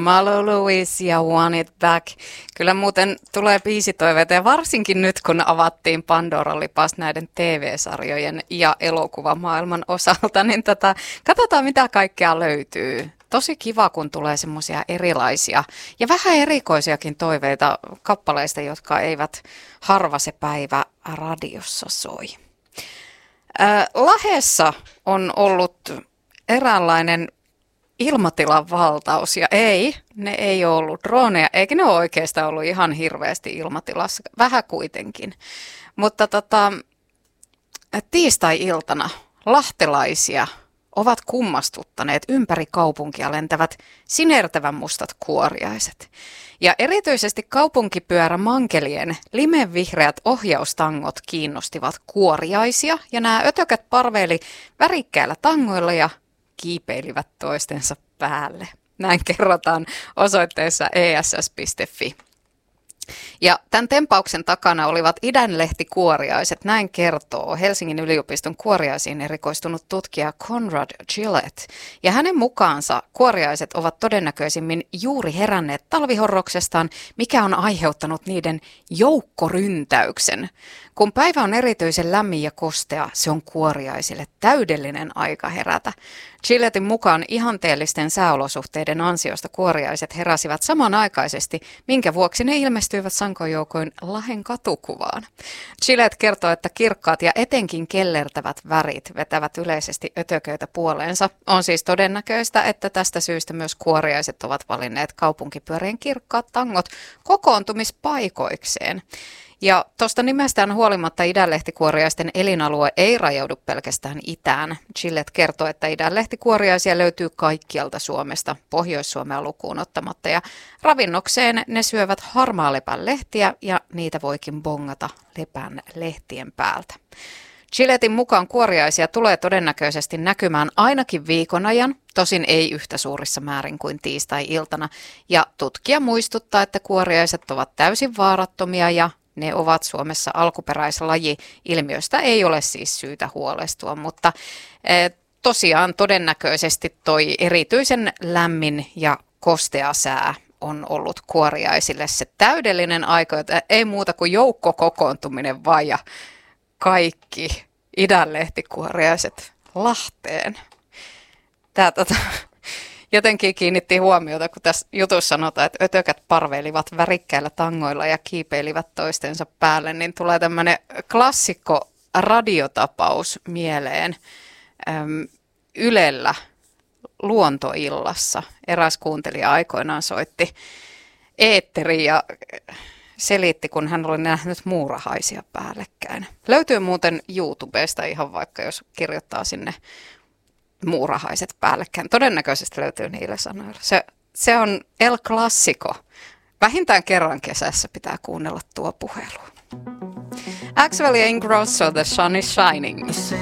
Malo Louise ja Want It Back. Kyllä muuten tulee biisitoiveita ja varsinkin nyt kun avattiin Pandoran lipas näiden TV-sarjojen ja elokuvamaailman osalta, niin katsotaan mitä kaikkea löytyy. Tosi kiva, kun tulee semmoisia erilaisia ja vähän erikoisiakin toiveita kappaleista, jotka eivät harva se päivä radiossa soi. Lahdessa on ollut eräänlainen ilmatilan valtaus ja ne ei ole ollut droneja, eikä ne ole oikeastaan ollut ihan hirveästi ilmatilassa, vähän kuitenkin. Mutta tiistai-iltana lahtelaisia ovat kummastuttaneet ympäri kaupunkia lentävät sinertävän mustat kuoriaiset. Ja erityisesti kaupunkipyörämankelien limevihreät ohjaustangot kiinnostivat kuoriaisia ja nämä ötökät parveili värikkäillä tangoilla ja kiipeilivät toistensa päälle. Näin kerrotaan osoitteessa ess.fi. Ja tämän tempauksen takana olivat idänlehtikuoriaiset, näin kertoo Helsingin yliopiston kuoriaisiin erikoistunut tutkija Conrad Gillette. Ja hänen mukaansa kuoriaiset ovat todennäköisimmin juuri heränneet talvihorroksestaan, mikä on aiheuttanut niiden joukkoryntäyksen. Kun päivä on erityisen lämmin ja kostea, se on kuoriaisille täydellinen aika herätä. Gillettin mukaan ihanteellisten sääolosuhteiden ansiosta kuoriaiset heräsivät samanaikaisesti, minkä vuoksi ne ilmestyivät sankojoukoin Lahden katukuvaan. Gillette kertoo, että kirkkaat ja etenkin kellertävät värit vetävät yleisesti ötököitä puoleensa. On siis todennäköistä, että tästä syystä myös kuoriaiset ovat valinneet kaupunkipyörien kirkkaat tangot kokoontumispaikoikseen. Ja tuosta nimestään huolimatta idänlehtikuoriaisten elinalue ei rajaudu pelkästään itään. Gillette kertoo, että idänlehtikuoriaisia löytyy kaikkialta Suomesta, Pohjois-Suomea lukuun ottamatta. Ja ravinnokseen ne syövät harmaalepän lehtiä ja niitä voikin bongata lepän lehtien päältä. Gillettin mukaan kuoriaisia tulee todennäköisesti näkymään ainakin viikon ajan, tosin ei yhtä suurissa määrin kuin tiistai-iltana. Ja tutkija muistuttaa, että kuoriaiset ovat täysin vaarattomia ja ne ovat Suomessa alkuperäislaji. Ilmiöstä ei ole siis syytä huolestua, mutta tosiaan todennäköisesti toi erityisen lämmin ja kostea sää on ollut kuoriaisille se täydellinen aika, että ei muuta kuin joukkokokoontuminen vaan ja kaikki idänlehtikuoriaiset Lahteen. Tämä jotenkin kiinnitti huomiota, kun tässä jutussa sanotaan, että ötökät parveilivat värikkäillä tangoilla ja kiipeilivät toistensa päälle, niin tulee tämmöinen klassikko radiotapaus mieleen. Ylellä luontoillassa eräs kuuntelija aikoinaan soitti eetteriin ja selitti, kun hän oli nähnyt muurahaisia päällekkäin. Löytyy muuten YouTubesta ihan vaikka, jos kirjoittaa sinne muurahaiset päällekkäin. Todennäköisesti löytyy niillä sanoilla. Se on El Clasico. Vähintään kerran kesässä pitää kuunnella tuo puhelu. Axwell ja Ingrosso, The Sun is Shining.